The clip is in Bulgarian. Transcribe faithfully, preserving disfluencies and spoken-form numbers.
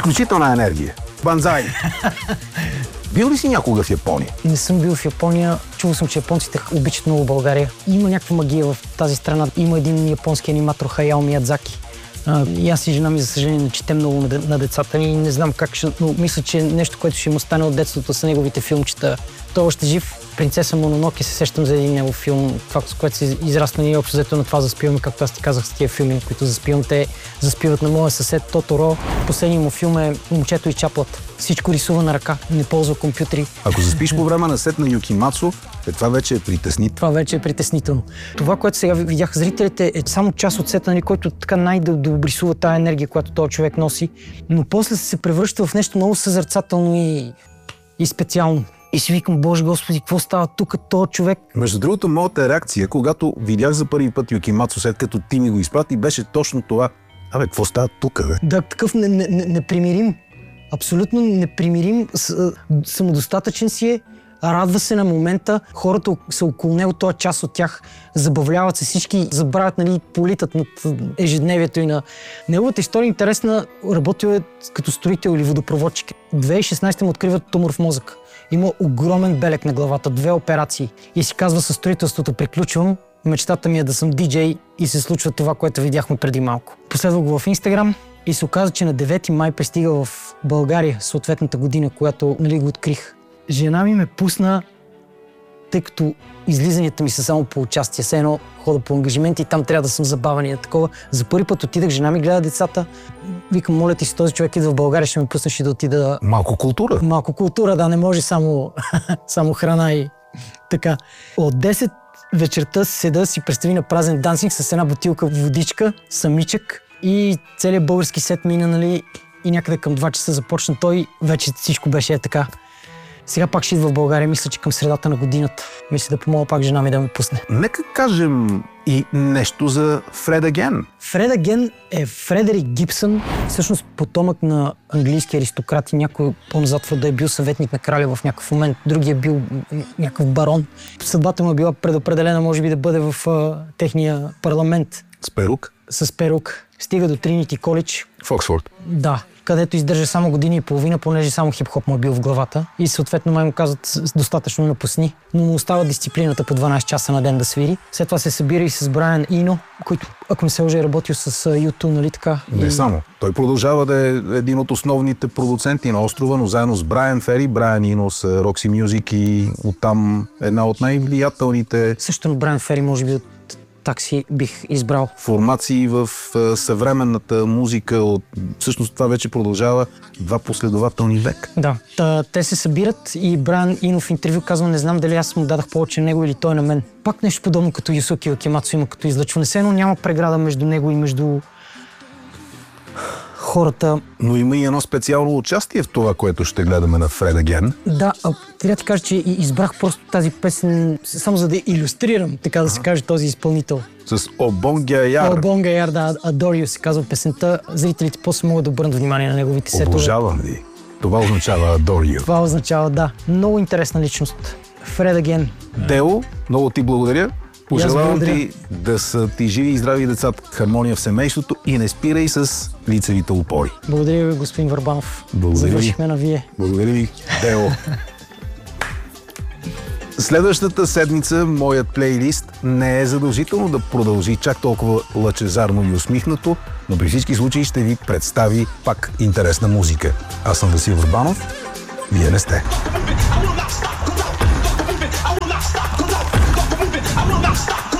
изключителна енергия. Банзай! Бил ли си някога в Япония? Не съм бил в Япония. Чувал съм, че японците обичат много България. Има някаква магия в тази страна. Има един японски аниматор Хаяо Миядзаки. А, и аз и жена ми, за съжаление, не четем много на, на децата ни. Не знам как ще... Но мисля, че нещо, което ще му стане от детството са неговите филмчета. Той още жив. Принцеса Мононоке се сещам за един негов филм, това, с което се израснали и общо взето на това заспиваме, както аз ти казах с тия филми, които заспивам. Те заспиват на моя съсед Тоторо. Последният му филм е Момчето и чаплата. Всичко рисува на ръка, не ползва компютри. Ако заспиш по време на сет на Юкимацу, е, това вече е притеснително. Това вече е притеснително. Това, което сега видяха зрителите, е само част от сета, нали, който така най-да обрисува тази енергия, която този човек носи, но после се превръща в нещо много съзерцателно и, и специално. И си викам, Боже Господи, какво става тук този човек? Между другото, моята реакция, когато видях за първи път Юкимацу, след като ти ми го изпрати, беше точно това. Абе, какво става тук, бе? Да, такъв непримирим. Не, не абсолютно непримирим. Самодостатъчен си е. Радва се на момента. Хората са около него, той е част от тях. Забавляват се всички, забравят, нали, политат над ежедневието и на... Неговата история е интересна. Работил е като строител или водопроводчик. две хиляди и шестнадесета му откриват тумор в мозък. Има огромен белег на главата, две операции. И си казва, със строителството приключвам. Мечтата ми е да съм диджей и се случва това, което видяхме преди малко. Последва го в Инстаграм и се оказа, че на девети май пристига в България, съответната година, която, нали, го открих. Жена ми ме пусна, тъй като излизанията ми са само по участие, все едно хода по ангажименти и там трябва да съм забавен и такова. За първи път отидах, жена ми гледа децата. Викам, моля ти си, този човек идва в България, ще ме пуснеш и да отида... Малко култура. Малко култура, да, не може само, само храна и така. От десет вечерта седа си представи на празен дансинг с една бутилка водичка, самичък и целият български сет мина, нали, и някъде към два часа започна той, вече всичко беше е така. Сега пак ще идва в България, мисля, че към средата на годината. Мисля да помоля пак жена ми да ме пусне. Нека кажем и нещо за Фред Аген. Фред Аген е Фредерик Гибсън, всъщност потомък на английски аристократи. Някой по-назад да е бил съветник на краля в някакъв момент, другия е бил някакъв барон. Съдбата му е била предопределена, може би, да бъде в а, техния парламент. С перук? С перук. Стига до Тринити Колидж. В Оксфорд. Да, където издържа само години и половина, понеже само хип-хоп му е бил в главата. И съответно май му казват достатъчно напусни, но му остава дисциплината по дванадесет часа на ден да свири. След това се събира и с Брайан Ино, който, ако не се лъжа, е работил с ю ту, нали така? Не и... само. Той продължава да е един от основните продуценти на острова, но заедно с Брайан Фери, Брайан Ино с Roxy Music и оттам една от най-влиятелните... Също на Брайан Фери, може би, от такси бих избрал. Формации в съвременната музика, от... всъщност това вече продължава два последователни века. Да, Та, те се събират и Брайан Ино в интервю казва, не знам дали аз му дадах повече на него или той на мен. Пак нещо подобно като Юсуки Акимацу има като излъчване, все едно няма преграда между него и между хората. Но има и едно специално участие в това, което ще гледаме на Фред Аген. Да, а, трябва да ти кажа, че избрах просто тази песен само за да илюстрирам, така да се каже, този изпълнител. С Обонга Яр. Обонга Яр, да, Adore You се казва песента. Зрителите после могат да обърнат внимание на неговите сетове. Обожавам ви. Това означава Adore You. Това означава, да. Много интересна личност. Фред Аген. Дело, много ти благодаря. Пожелавам ти да са ти живи и здрави децата, хармония в семейството и не спирай с лицевите опори. Благодаря ви, господин Върбанов. Благодаря ви. Завършихме на вие. Благодаря ви, Дело. Следващата седмица моят плейлист не е задължително да продължи чак толкова лъчезарно и усмихнато, но при всички случаи ще ви представи пак интересна музика. Аз съм Васил Върбанов, вие не сте.